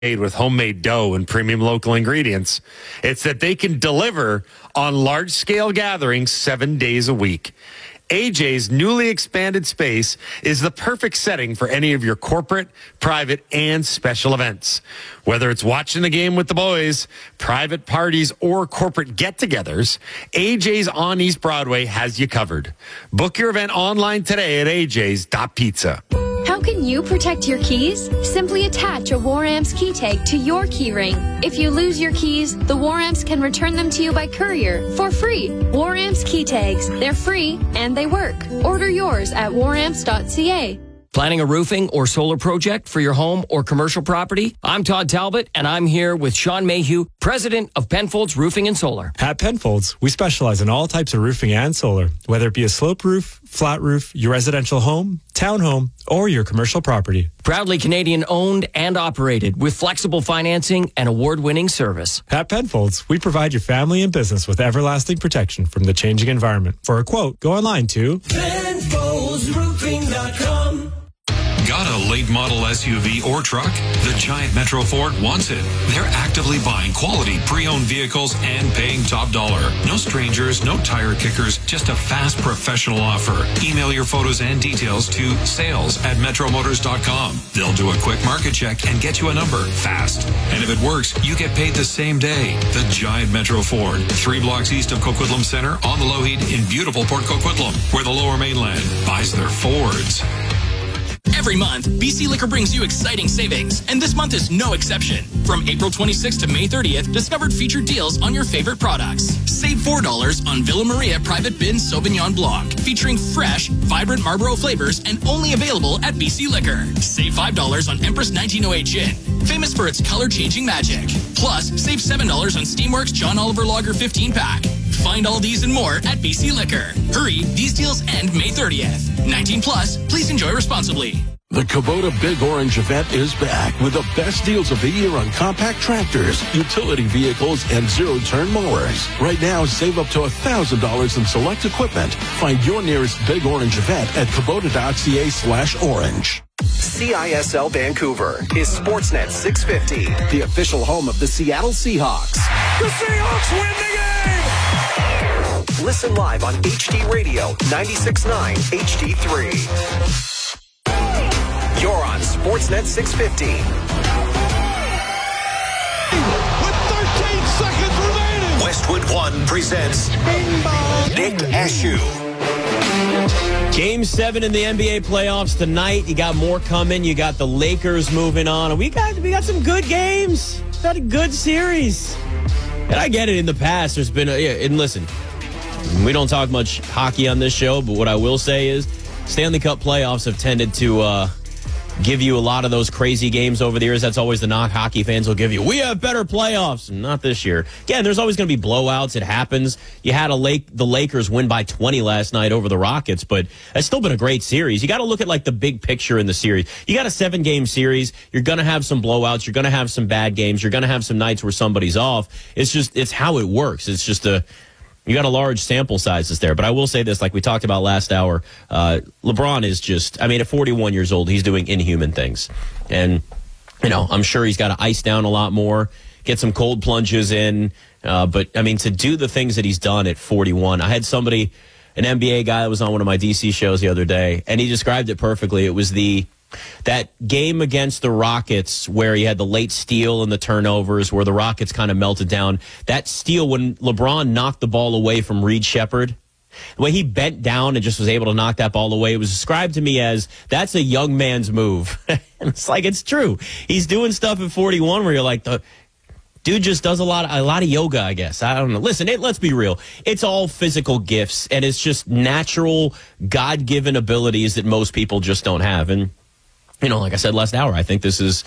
made with homemade dough and premium local ingredients. It's that they can deliver on large-scale gatherings 7 days a week. AJ's newly expanded space is the perfect setting for any of your corporate, private, and special events. Whether it's watching the game with the boys, private parties, or corporate get-togethers, AJ's on East Broadway has you covered. Book your event online today at ajs.pizza. How can you protect your keys? Simply attach a War-Amps key tag to your key ring. If you lose your keys, the War-Amps can return them to you by courier for free. War-Amps key tags. They're free and they work. Order yours at waramps.ca. Planning a roofing or solar project for your home or commercial property? I'm Todd Talbot, and I'm here with Sean Mayhew, president of Penfolds Roofing and Solar. At Penfolds, we specialize in all types of roofing and solar, whether it be a slope roof, flat roof, your residential home, townhome, or your commercial property. Proudly Canadian owned and operated with flexible financing and award-winning service. At Penfolds, we provide your family and business with everlasting protection from the changing environment. For a quote, go online to PenfoldsRoofing.com. Got a late model SUV or truck? The Giant Metro Ford wants it. They're actively buying quality pre-owned vehicles and paying top dollar. No strangers, no tire kickers, just a fast professional offer. Email your photos and details to sales@metromotors.com. They'll do a quick market check and get you a number fast. And if it works, you get paid the same day. The Giant Metro Ford, 3 blocks east of Coquitlam Center on the Lougheed in beautiful Port Coquitlam, where the Lower Mainland buys their Fords. Every month, BC Liquor brings you exciting savings, and this month is no exception. From April 26th to May 30th, discovered featured deals on your favorite products. Save $4 on Villa Maria Private Bin Sauvignon Blanc, featuring fresh, vibrant Marlboro flavors and only available at BC Liquor. Save $5 on Empress 1908 Gin, famous for its color-changing magic. Plus, save $7 on Steamworks John Oliver Lager 15-pack. Find all these and more at BC Liquor. Hurry, these deals end May 30th. 19 plus, please enjoy responsibly. The Kubota Big Orange event is back with the best deals of the year on compact tractors, utility vehicles, and zero-turn mowers. Right now, save up to $1,000 in select equipment. Find your nearest Big Orange event at kubota.ca/orange. CISL Vancouver is Sportsnet 650, the official home of the Seattle Seahawks. The Seahawks win the game! Listen live on HD Radio, 96.9 HD3. You're on Sportsnet 650. With 13 seconds remaining, Westwood One presents Nick Ashew. Game 7 in the NBA playoffs tonight. You got more coming. You got the Lakers moving on. We got some good games. It's got a good series. And I get it. In the past, there's been and listen, we don't talk much hockey on this show, but what I will say is Stanley Cup playoffs have tended to give you a lot of those crazy games over the years. That's always the knock hockey fans will give you. We have better playoffs. Not this year. Again, there's always going to be blowouts. It happens. You had the Lakers win by 20 last night over the Rockets, but it's still been a great series. You got to look at like the big picture in the series. You got a 7-game series. You're going to have some blowouts. You're going to have some bad games. You're going to have some nights where somebody's off. It's how it works. It's just you got a large sample sizes there. But I will say this, like we talked about last hour, LeBron is just, at 41 years old, he's doing inhuman things. And, I'm sure he's got to ice down a lot more, get some cold plunges in. But, to do the things that he's done at 41, I had an NBA guy that was on one of my DC shows the other day, and he described it perfectly. It was that game against the Rockets where he had the late steal and the turnovers where the Rockets kind of melted down. That steal when LeBron knocked the ball away from Reed Shepherd, the way he bent down and just was able to knock that ball away, it was described to me as that's a young man's move. And it's like, it's true. He's doing stuff at 41 where you're like, the dude just does a lot of yoga, I guess. I don't know. Listen, let's be real. It's all physical gifts, and it's just natural, God-given abilities that most people just don't have. And like I said last hour, I think this is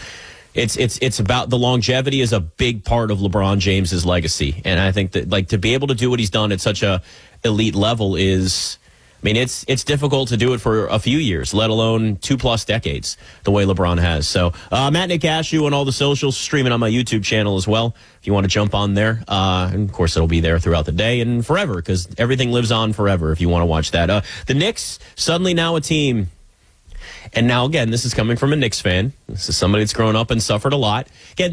it's about the longevity is a big part of LeBron James's legacy. And I think that to be able to do what he's done at such a elite level is, it's difficult to do it for a few years, let alone 2+ decades, the way LeBron has. So Matt Nick Ashew on all the socials, streaming on my YouTube channel as well, if you want to jump on there. And of course, it'll be there throughout the day and forever, because everything lives on forever if you want to watch that. The Knicks, suddenly now a team. And now, again, this is coming from a Knicks fan. This is somebody that's grown up and suffered a lot. Again,